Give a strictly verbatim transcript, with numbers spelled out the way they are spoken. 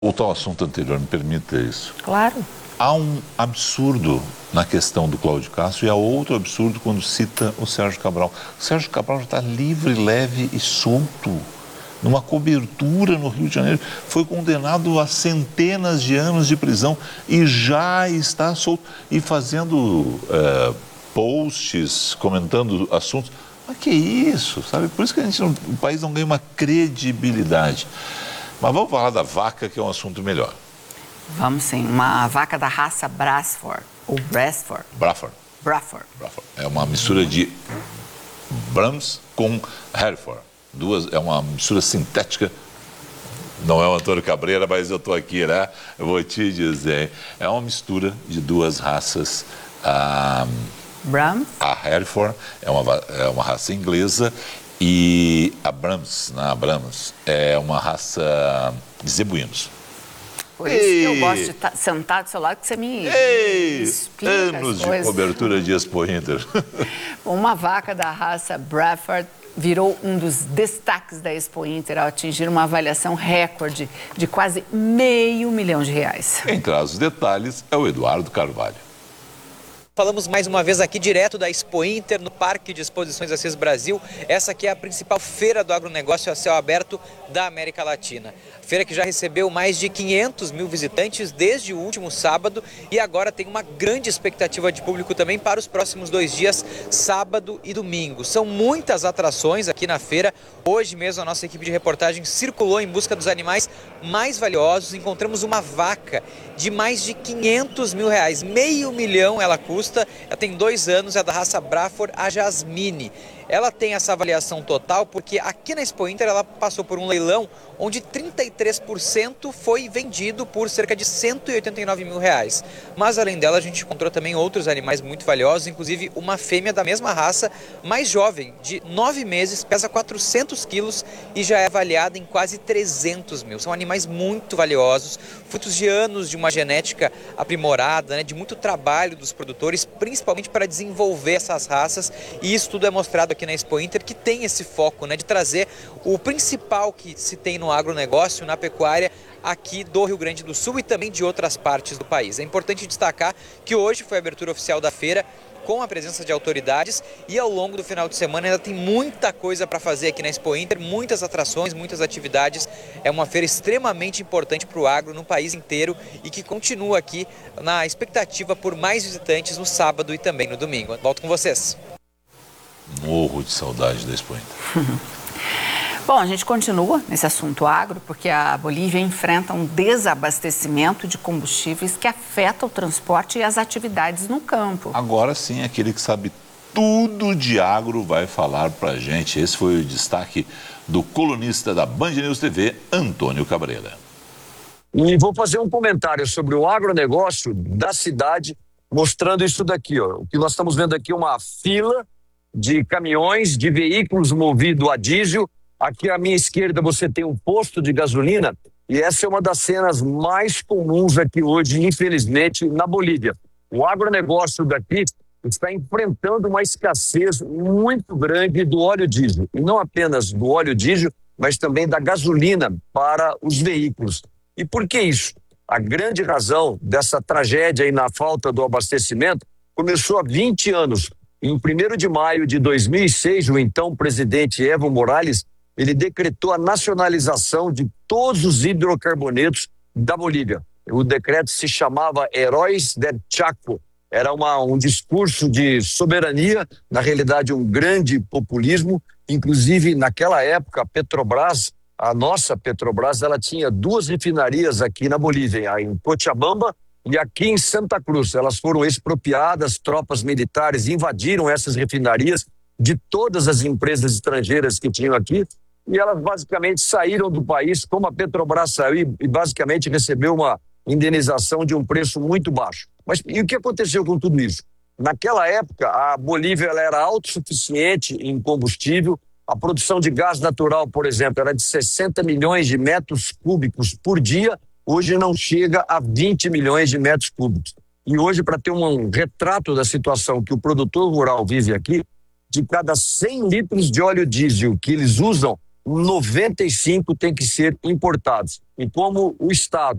Voltar ao assunto anterior, me permita isso. Claro. Há um absurdo na questão do Cláudio Castro e há outro absurdo quando cita o Sérgio Cabral. O Sérgio Cabral já está livre, leve e solto, numa cobertura no Rio de Janeiro. Foi condenado a centenas de anos de prisão e já está solto e fazendo é, posts, comentando assuntos. Mas que isso, sabe? Por isso que a gente não, o país não ganha uma credibilidade. Mas vamos falar da vaca, que é um assunto melhor. Vamos sim. Uma vaca da raça Brasford, ou Brasford. Braford. Braford. Braford. É uma mistura de Brahms com Hereford. Duas, é uma mistura sintética. Não é o Antônio Cabreira, mas eu estou aqui, né? Eu vou te dizer. É uma mistura de duas raças. A, Brahms. a Hereford é uma, é uma raça inglesa. E a Brahms, né, a Brahms é uma raça de zebuínos. Por isso Ei. que eu gosto de estar sentado do seu lado, que você me, me explica anos as coisas. De cobertura de Expo Inter. Uma vaca da raça Braford virou um dos destaques da Expo Inter ao atingir uma avaliação recorde de quase meio milhão de reais. Quem traz os detalhes é o Eduardo Carvalho. Falamos mais uma vez aqui direto da Expo Inter, no Parque de Exposições Assis Brasil. Essa aqui é a principal feira do agronegócio a céu aberto da América Latina. Feira que já recebeu mais de quinhentos mil visitantes desde o último sábado e agora tem uma grande expectativa de público também para os próximos dois dias, sábado e domingo. São muitas atrações aqui na feira. Hoje mesmo a nossa equipe de reportagem circulou em busca dos animais mais valiosos. Encontramos uma vaca de mais de quinhentos mil reais, meio milhão ela custa. Ela tem dois anos, é da raça Braford, a Jasmine. Ela tem essa avaliação total porque aqui na Expo Inter ela passou por um leilão onde trinta e três por cento foi vendido por cerca de cento e oitenta e nove mil reais. Mas além dela a gente encontrou também outros animais muito valiosos, inclusive uma fêmea da mesma raça, mais jovem, de nove meses, pesa quatrocentos quilos e já é avaliada em quase trezentos mil. São animais muito valiosos, frutos de anos de uma genética aprimorada, né, de muito trabalho dos produtores, principalmente para desenvolver essas raças, e isso tudo é mostrado aqui na Expo Inter, que tem esse foco, né, de trazer o principal que se tem no agronegócio, na pecuária, aqui do Rio Grande do Sul e também de outras partes do país. É importante destacar que hoje foi a abertura oficial da feira, com a presença de autoridades, e ao longo do final de semana ainda tem muita coisa para fazer aqui na Expo Inter, muitas atrações, muitas atividades. É uma feira extremamente importante para o agro no país inteiro e que continua aqui na expectativa por mais visitantes no sábado e também no domingo. Volto com vocês. Morro de saudade da Expo Inter. Bom, a gente continua nesse assunto agro, porque a Bolívia enfrenta um desabastecimento de combustíveis que afeta o transporte e as atividades no campo. Agora sim, aquele que sabe tudo de agro vai falar pra gente. Esse foi o destaque do colunista da Band News T V, Antônio Cabreira. E vou fazer um comentário sobre o agronegócio da cidade, mostrando isso daqui, ó. O que nós estamos vendo aqui é uma fila de caminhões, de veículos movidos a diesel. Aqui à minha esquerda você tem um posto de gasolina e essa é uma das cenas mais comuns aqui hoje, infelizmente, na Bolívia. O agronegócio daqui está enfrentando uma escassez muito grande do óleo diesel. E não apenas do óleo diesel, mas também da gasolina para os veículos. E por que isso? A grande razão dessa tragédia aí na falta do abastecimento começou há vinte anos. Em primeiro de maio de dois mil e seis, o então presidente Evo Morales, ele decretou a nacionalização de todos os hidrocarbonetos da Bolívia. O decreto se chamava Heróis del Chaco. Era uma, um discurso de soberania, na realidade um grande populismo. Inclusive, naquela época, a Petrobras, a nossa Petrobras, ela tinha duas refinarias aqui na Bolívia, em Cochabamba e aqui em Santa Cruz. Elas foram expropriadas, tropas militares invadiram essas refinarias de todas as empresas estrangeiras que tinham aqui, e elas basicamente saíram do país, como a Petrobras saiu, e basicamente recebeu uma indenização de um preço muito baixo. Mas e o que aconteceu com tudo isso? Naquela época, a Bolívia ela era autossuficiente em combustível. A produção de gás natural, por exemplo, era de sessenta milhões de metros cúbicos por dia, hoje não chega a vinte milhões de metros cúbicos. E hoje, para ter um retrato da situação que o produtor rural vive aqui, de cada cem litros de óleo diesel que eles usam, noventa e cinco tem que ser importados. E como o Estado